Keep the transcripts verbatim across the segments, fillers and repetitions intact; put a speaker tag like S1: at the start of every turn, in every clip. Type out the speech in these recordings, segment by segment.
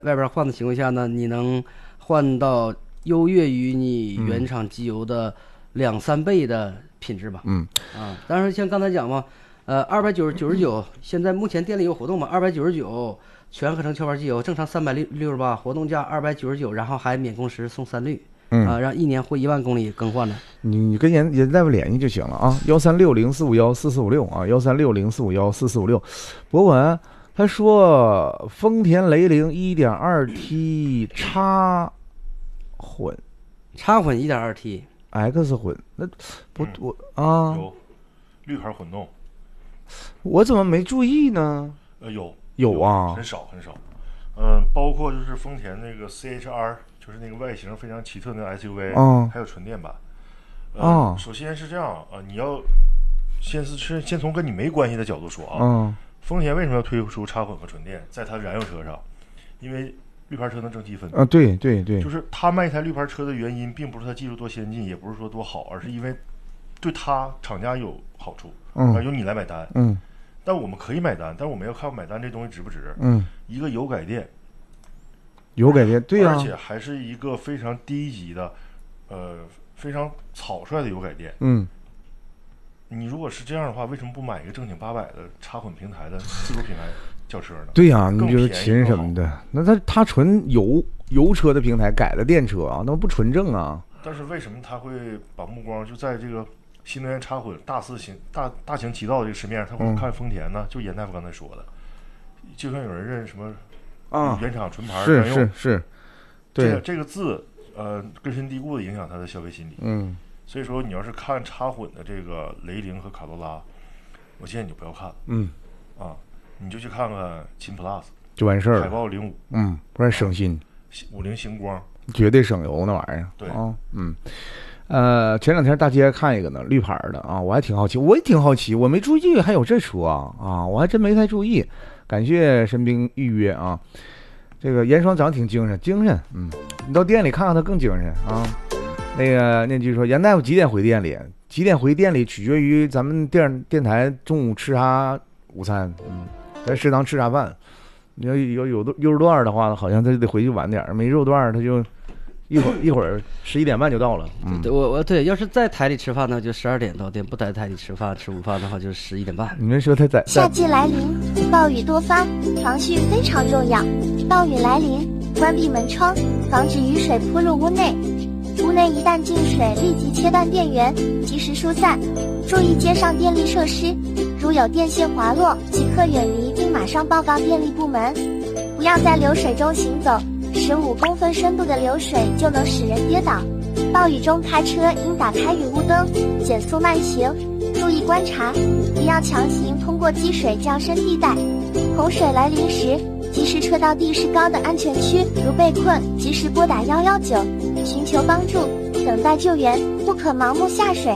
S1: 外边换的情况下呢，你能换到优越于你原厂机油的两三倍的品质吧。
S2: 嗯
S1: 啊，当然像刚才讲嘛，呃，二百九十九十九，现在目前店里有活动嘛，二百九十九全合成壳牌机油，正常三百六六十八，活动价二百九十九，然后还免工时送三滤。
S2: 嗯
S1: 啊，让一年或一万公里更换的。
S2: 你你跟严严大夫联系就行了啊，幺三六零四五幺四四五六啊，幺三六零四五幺四四五六。博文他说丰田雷凌一点二 T 插混，
S1: 插混一点二 T
S2: X 混，那不
S3: 嗯
S2: 我啊，
S3: 有绿牌混动，
S2: 我怎么没注意呢？
S3: 呃，有
S2: 有啊
S3: 很少很少。嗯、包括就是丰田那个 C H R， 就是那个外形非常奇特的 S U V，、
S2: 嗯
S3: 还有纯电版。呃
S2: 哦
S3: 首先是这样啊、呃你要先是先从跟你没关系的角度说啊，
S2: 嗯
S3: 丰田为什么要推出插混和纯电，在它燃油车上？因为绿牌车能挣积分。
S2: 啊，对对对
S3: 就，是他卖一台绿牌车的原因，并不是它技术多先进，也不是说多好，而是因为对他厂家有好处，
S2: 嗯
S3: 啊，由你来买单。
S2: 嗯
S3: 但我们可以买单，但我们要看买单这东西值不值。
S2: 嗯，
S3: 一个油改电，
S2: 有改变，对呀、
S3: 而且还是一个非常低级的，呃，非常草率的油改电。
S2: 嗯，
S3: 你如果是这样的话，为什么不买一个正经八百的插混平台的自主品牌轿车呢？
S2: 对呀、你
S3: 更
S2: 比如
S3: 便宜
S2: 秦什么的，那他他纯油油车的平台改的电车啊，那不纯正啊。
S3: 但是为什么他会把目光就在这个新能源插混大肆行大大行其道这个市面上，他会
S2: 嗯
S3: 看丰田呢？就严大夫刚才说的，就像有人认什么
S2: 啊，
S3: 原厂纯牌
S2: 是
S3: 专用
S2: 是是，对
S3: 这个，这个字，呃，根深蒂固的影响他的消费心理。
S2: 嗯
S3: 所以说，你要是看插混的这个雷凌和卡罗拉，我建议你就不要看
S2: 嗯，
S3: 啊，你就去看看秦 Plus、
S2: 就完事儿
S3: 海
S2: 了。
S3: 豹零五、
S2: 嗯，不然省心，
S3: 五菱星光。
S2: 绝对省油那玩意儿。
S3: 对
S2: 啊，嗯。呃，前两天大街看一个呢，绿牌的啊，我还挺好奇，我也挺好奇，我没注意还有这车啊啊，我还真没太注意。感谢神兵预约啊，这个严双长挺精神，精神，嗯，你到店里看看他更精神啊。那个念句说，严大夫几点回店里？几点回店里取决于咱们电电台中午吃啥午餐，嗯，在食堂吃啥饭。你要有有有肉段的话，好像他就得回去晚点儿；没肉段，他就一会儿一会儿十一点半就到了。嗯，
S1: 对，我我对，要是在台里吃饭呢，就十二点到店；不在台里吃饭吃午饭的话，就十一点半。
S2: 你们说他在
S4: 夏季来临，暴雨多发，防汛非常重要。暴雨来临，关闭门窗，防止雨水扑入屋内。屋内一旦进水，立即切断电源，及时疏散。注意街上电力设施，如有电线滑落，即刻远离并马上报告电力部门。不要在流水中行走，十五公分深度的流水就能使人跌倒。暴雨中开车应打开雨雾灯，减速慢行，注意观察，不要强行通过积水较深地带。洪水来临时，及时撤到地势高的安全区，如被困，及时拨打一一九，寻求帮助，等待救援，不可盲目下水。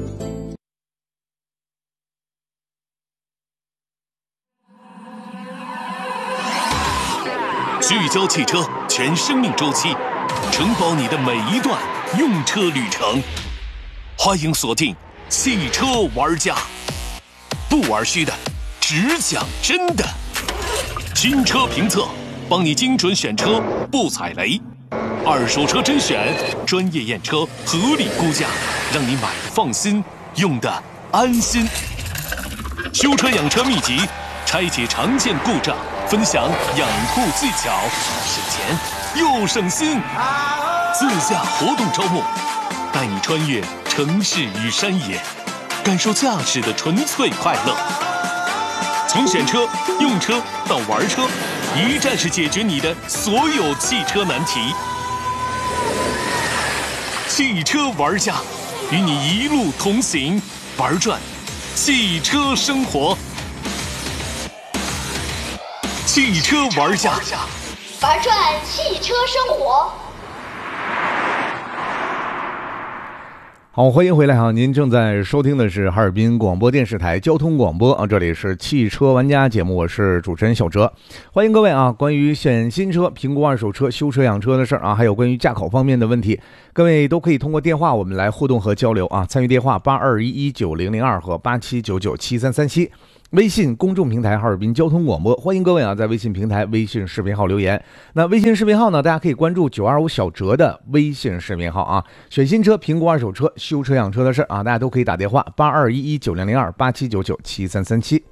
S5: 聚焦汽车全生命周期，承包你的每一段用车旅程。欢迎锁定汽车玩家，不玩虚的，只讲真的。新车评测，帮你精准选车，不踩雷；二手车甄选，专业验车，合理估价，让你买的放心，用的安心。修车养车秘籍，拆解常见故障，分享养护技巧，省钱又省心。自驾活动招募，带你穿越城市与山野，感受驾驶的纯粹快乐。从选车、用车到玩车，一站式解决你的所有汽车难题。汽车玩家，与你一路同行，玩转汽车生活。汽车玩家，
S6: 玩转汽车生活。
S2: 好，欢迎回来哈！您正在收听的是哈尔滨广播电视台交通广播啊，这里是汽车玩家节目，我是主持人小哲，欢迎各位啊！关于选新车、评估二手车、修车养车的事儿啊，还有关于驾考方面的问题，各位都可以通过电话我们来互动和交流啊。参与电话八二一一九零零二和八七九九七三三七。 微信公众平台哈尔滨交通广播，欢迎各位啊，在微信平台微信视频号留言。那微信视频号呢，大家可以关注九二五小哲的微信视频号啊。选新车、评估二手车、修车养车的事啊，大家都可以打电话八二一一九零零二八七九九七三三七。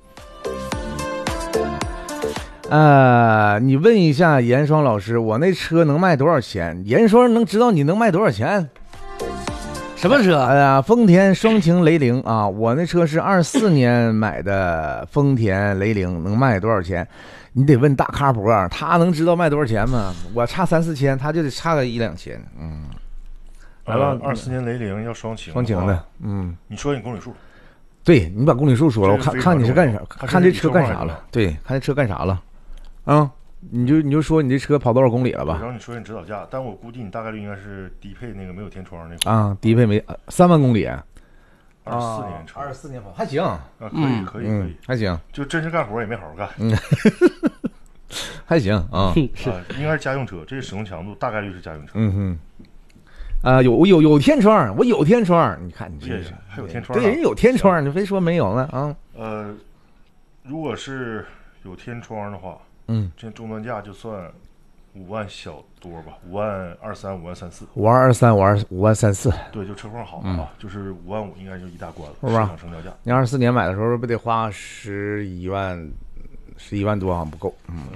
S2: 呃，你问一下严双老师，我那车能卖多少钱？严双能知道你能卖多少钱？
S1: 什么车？
S2: 哎呀，丰田双擎雷凌啊，我那车是二四年买的丰田雷凌，能卖多少钱？你得问大咖博，他能知道卖多少钱吗？我差三四千，他就得差个一两千。嗯，来吧，
S3: 二四年雷凌要双擎，
S2: 双擎的，嗯，
S3: 你说你公里数？
S2: 对你把公里数说了，我看看你是干啥，看这车干啥了？对，看这车干啥了？啊、嗯，你就你就说你这车跑多少公里了吧？
S3: 然后你说你指导价，但我估计你大概率应该是低配那个没有天窗那个
S2: 啊，低配没三万公里，
S3: 二四年车，
S2: 二十四年跑还行啊，
S3: 可以可以可以、
S2: 嗯，还行，
S3: 就真是干活也没好好干，
S2: 嗯，还行啊，
S3: 是、啊、应该是家用车，这个使用强度大概率是家用车，
S2: 嗯哼。啊、呃，有有有天窗，我有天窗，你看你这是
S3: 还有天窗、啊，
S2: 对，人有天窗，你非说没有呢啊？
S3: 呃，如果是有天窗的话。
S2: 嗯，
S3: 这终端价就算五万小多吧，五万二三，五万三四，
S2: 五万二三，五万五万三四。
S3: 对，就车况好啊，嗯、就是五万五应该就一大关了，
S2: 是吧？
S3: 市场成交价。
S2: 你二四年买的时候不得花十一万，十一万多好像不够。嗯，
S3: 呃、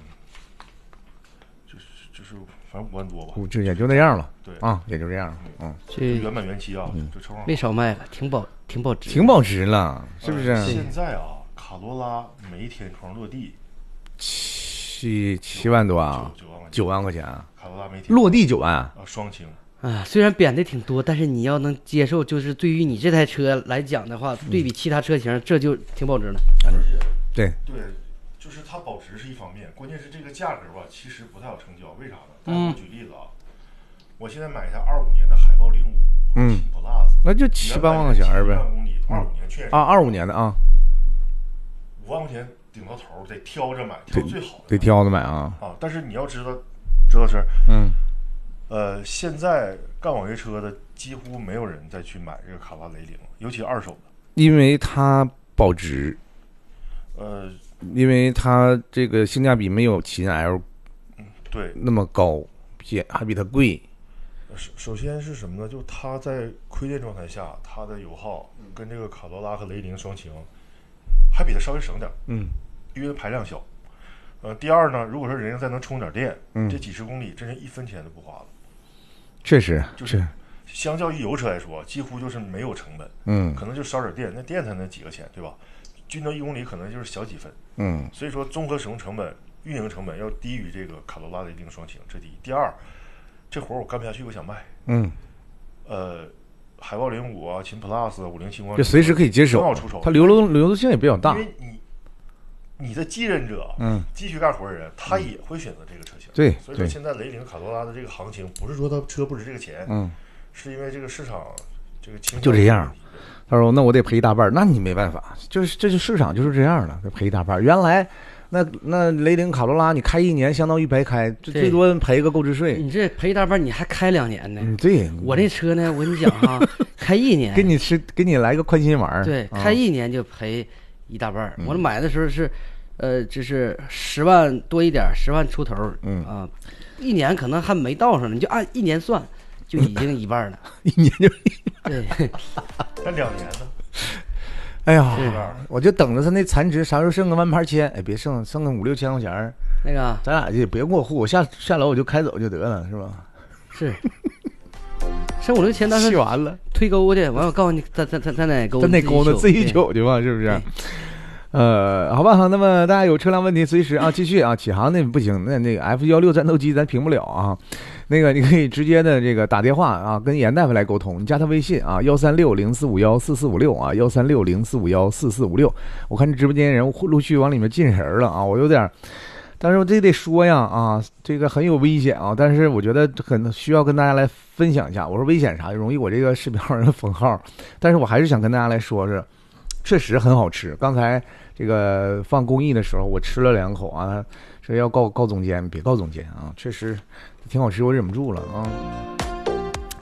S3: 就是就是反正五万多吧，
S2: 就也就那样了。
S3: 对
S2: 啊，也就这样。嗯，
S3: 这原版原漆啊，
S2: 嗯、
S3: 这车况
S1: 没少卖了，挺保挺保值，
S2: 挺保值了，是不是？
S3: 呃、现在啊，卡罗拉没天窗落地。
S2: 七七万多啊，
S3: 九万
S2: 九万块钱啊，
S3: 卡罗拉没
S2: 落地九万
S3: 啊，双擎
S1: 啊，虽然贬的挺多，但是你要能接受，就是对于你这台车来讲的话，对比其他车型，这就挺保值了。
S2: 嗯、对
S3: 对，就是它保值是一方面，关键是这个价格吧，其实不太好成交，为啥呢？但是我举例子啊，嗯、我现在买一台二五年的海豹零五，
S2: 嗯
S3: ，Plus，
S2: 那就七八万块钱呗，
S3: 二五年确实
S2: 啊，二五年的啊，
S3: 五万块钱。顶到头得挑着买，挑最好的，
S2: 得挑着买啊
S3: 啊！但是你要知道，周老师，
S2: 嗯，
S3: 呃，现在干网约车的几乎没有人再去买这个卡罗拉雷凌，尤其二手的，
S2: 因为它保值，
S3: 呃，
S2: 因为它这个性价比没有秦 L，
S3: 嗯，对，
S2: 那么高，比还比它贵。
S3: 首首先是什么呢？就它在亏电状态下，它的油耗跟这个卡罗拉和雷凌双擎。还比它稍微省点，
S2: 嗯，
S3: 因为排量小。呃，第二呢，如果说人家再能充点电，
S2: 嗯，
S3: 这几十公里真是一分钱都不花了。
S2: 确实，
S3: 就是相较于油车来说，几乎就是没有成本，
S2: 嗯，
S3: 可能就烧点电，那电才能几个钱，对吧？均到一公里可能就是小几分，
S2: 嗯，
S3: 所以说综合使用成本、运营成本要低于这个卡罗拉的一定双擎，这第一。第二，这活我干不下去，我想卖，
S2: 嗯，
S3: 呃。海豹零五啊，秦 Plus 五零星光，
S2: 就随时可以接手，
S3: 很好出手。
S2: 它流动流动性也比较大。
S3: 因为你你的继任者，
S2: 嗯，
S3: 继续干活的人，他也会选择这个车型。
S2: 对，
S3: 所以说现在雷凌、卡罗拉的这个行情，不是说它车不值这个钱，
S2: 嗯，
S3: 是因为这个市场这个情
S2: 就这样。他说：“那我得赔一大半，那你没办法，就是这就市场就是这样的，得赔一大半。原来。”那那雷凌卡罗拉你开一年相当于白开，这最多赔个购置税。
S1: 你这赔一大半，你还开两年呢？
S2: 嗯，对。
S1: 我这车呢，我跟你讲哈，开一年
S2: 给你吃，给你来个宽心丸。
S1: 对，
S2: 啊、
S1: 开一年就赔一大半。
S2: 嗯、
S1: 我买的时候是，呃，就是十万多一点，十万出头。
S2: 嗯
S1: 啊，一年可能还没到上呢，你就按一年算，就已经一半了。
S2: 一年就
S1: 对，
S3: 那两年呢？
S2: 哎呀，我就等着他那残值啥时候剩个万牌千，哎，别剩剩个五六千块钱
S1: 那个
S2: 咱俩就别过户，我下下楼我就开走就得了，是吧？
S1: 是，剩五六千，但是
S2: 去完了
S1: 推沟去，完我告诉你，在在在在哪沟，
S2: 在哪沟呢？自己取去吧，是不是？呃，好吧，好，那么大家有车辆问题随时啊继续啊，启航那不行，那那个 F 一六战斗机咱评不了啊。那个你可以直接的这个打电话啊，跟严大夫来沟通，你加他微信啊，幺三六零四五幺四四五六啊，幺三六零四五幺四四五六。我看这直播间人陆续往里面进人了啊，我有点，但是我这得说呀啊，这个很有危险啊，但是我觉得很需要跟大家来分享一下。我说危险啥？容易我这个视频号人封号，但是我还是想跟大家来说是，确实很好吃。刚才这个放公益的时候，我吃了两口啊，说要告告总监，别告总监啊，确实挺好吃，我忍不住了啊。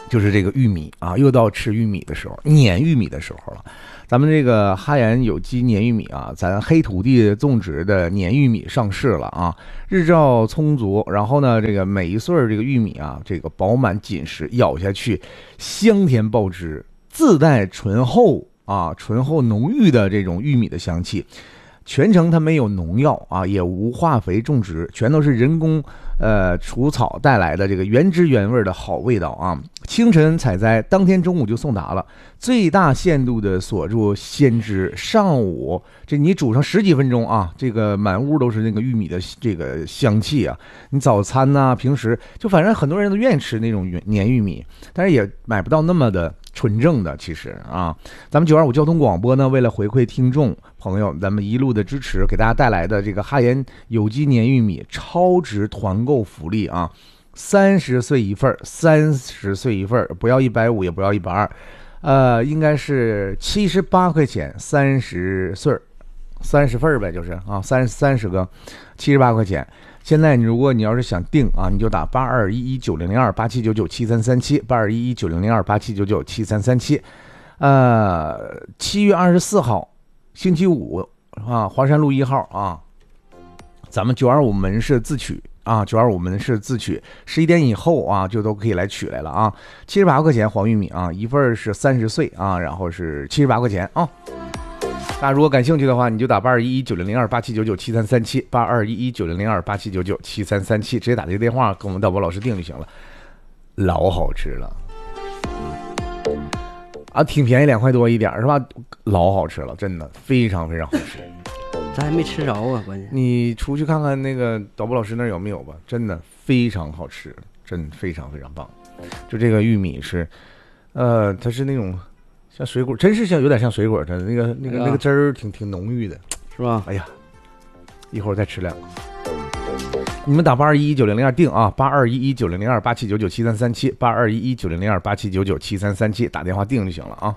S2: 就是这个玉米啊，又到吃玉米的时候，碾玉米的时候了。咱们这个哈研有机碾玉米啊，咱黑土地种植的碾玉米上市了啊，日照充足，然后呢，这个每一穗这个玉米啊，这个饱满紧实，咬下去香甜爆汁，自带醇厚啊、醇厚浓郁的这种玉米的香气。全程它没有农药啊，也无化肥种植，全都是人工呃除草带来的这个原汁原味的好味道啊！清晨采摘，当天中午就送达了，最大限度的锁住鲜汁。上午这你煮上十几分钟啊，这个满屋都是那个玉米的这个香气啊！你早餐呐、啊，平时就反正很多人都愿意吃那种碾玉米，但是也买不到那么的纯正的。其实啊，咱们九二五交通广播呢，为了回馈听众朋友咱们一路的支持，给大家带来的这个哈研有机碾玉米超值团购福利啊，三十岁一份，三十岁一份，不要一百五，也不要一百二，呃，应该是七十八块钱，三十岁，三十份呗，就是啊，三三十个，七十八块钱。现在如果你要是想订啊，你就打八二一一九零零二八七九九七三三七，八二一一九零零二八七九九七三三七，呃，七月二十四号。星期五啊，华山路一号啊，咱们九二五门市自取啊，九二五门市自取，十一点以后啊，就都可以来取来了啊。七十八块钱黄玉米啊，一份是三十岁啊，然后是七十八块钱啊。大家如果感兴趣的话，你就打八二一一九零零二八七九九七三三七，八二一一九零零二八七九九七三三七，直接打这个电话跟我们导播老师订就行了，老好吃了。啊，挺便宜，两块多一点是吧？老好吃了，真的非常非常好吃。
S1: 咱还没吃着啊，关键
S2: 你出去看看那个导播老师那儿有没有吧？真的非常好吃，真非常非常棒。就这个玉米是，呃，它是那种像水果，真是像有点像水果的那个那个、哎、那个汁儿挺挺浓郁的，
S1: 是吧？
S2: 哎呀，一会儿再吃两个。你们打八二一一九零零二定啊，八二一一九零零二八七九九七三三七，八二一一九零零二八七九九七三三七，打电话定就行了啊。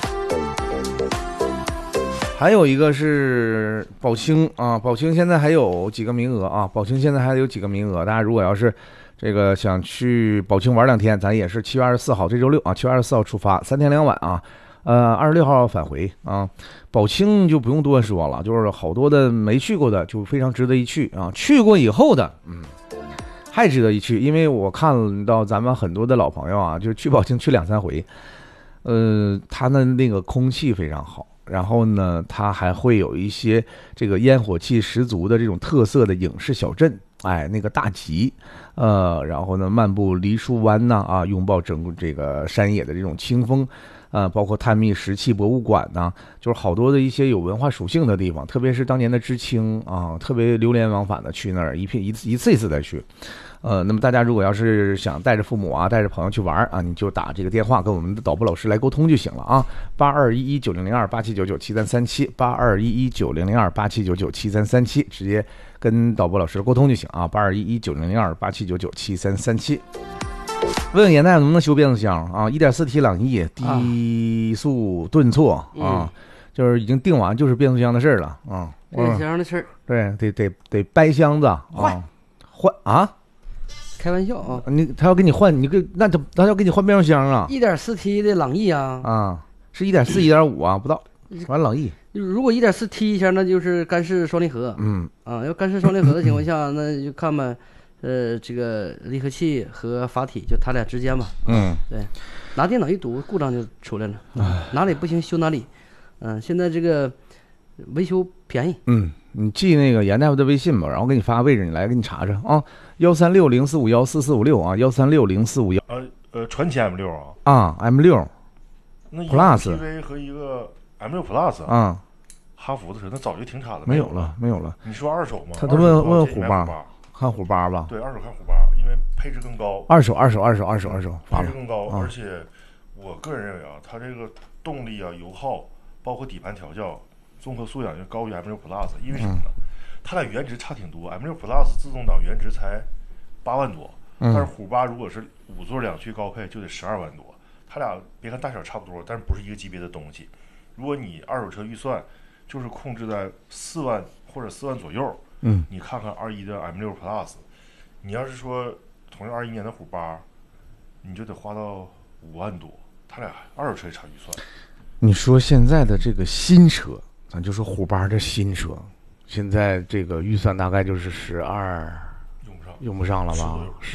S2: 还有一个是宝清啊，宝清现在还有几个名额啊，宝清现在还有几个名额，大家如果要是这个想去宝清玩两天，咱也是七月二十四号这周六啊，七月二十四号出发，三天两晚啊。呃，二十六号返回啊，宝清就不用多说了，就是好多的没去过的就非常值得一去啊，去过以后的，嗯，还值得一去，因为我看到咱们很多的老朋友啊，就是去宝清去两三回，呃，它的那个空气非常好，然后呢，它还会有一些这个烟火气十足的这种特色的影视小镇，哎，那个大集，呃，然后呢，漫步梨树湾呐，啊，拥抱整个这个山野的这种清风。呃，包括探秘石器博物馆呐、啊，就是好多的一些有文化属性的地方，特别是当年的知青啊，特别流连忘返的去那儿一片一次一次一次的去。呃，那么大家如果要是想带着父母啊，带着朋友去玩啊，你就打这个电话跟我们的导播老师来沟通就行了啊，八二一一九零零二八七九九七三三七，八二一一九零零二八七九九七三三七，直接跟导播老师沟通就行啊，八二一一九零零二八七九九七三三七。问问严大夫能不能修变速箱啊？ 一点四 T 朗逸低速顿挫 啊, 啊、嗯，就是已经定完，就是变速箱的事儿了啊。
S1: 变速箱的事儿，
S2: 对，得得得掰箱子换换啊！
S1: 开玩笑啊！
S2: 你他要给你换，你给那他他要给你换变速箱啊？
S1: 一点四 T 的朗逸啊
S2: 啊，是一点四、一点五啊，不到。完朗逸，
S1: 如果一点四 T 一下，那就是干式双离合。嗯啊，要干式双离合的情况下，那就看吧。呃，这个离合器和阀体就它俩之间吧。嗯，对，拿电脑一读，故障就出来了。嗯、哪里不行修哪里。嗯，现在这个维修便宜。
S2: 嗯，你记那个严大夫的微信吧，然后给你发个位置，你来给你查查啊。幺三六零四五幺四四五六啊，幺三六零四五幺。
S3: 呃呃，传奇 M 六啊。
S2: 啊 ，M 六。
S3: 那一个 P V 和一个 M 六 Plus
S2: 啊，
S3: 哈弗的车那早就停产了。
S2: 没有了，没有了。
S3: 你说二手吗？
S2: 他都问问虎八。看虎八吧，
S3: 对，二手看虎八，因为配置更高。
S2: 二手，二手，二手，二手，二手，
S3: 配置更高，而且我个人认为啊，它这个动力啊、油耗，包括底盘调教、综合素养要高于 M 六 Plus， 因为什么呢？它俩原值差挺多 ，M 六 Plus 自动挡原值才八万多，但是虎八如果是五座两驱高配就得十二万多。它俩别看大小差不多，但是不是一个级别的东西。如果你二手车预算就是控制在四万或者四万左右。
S2: 嗯，
S3: 你看看二一的 M 六 Plus， 你要是说同样二一年的虎八，你就得花到五万多，他俩二手车也差预算。
S2: 你说现在的这个新车，咱就说虎八这新车，现在这个预算大概就是十二，
S3: 用不上，
S2: 用不上了吧？十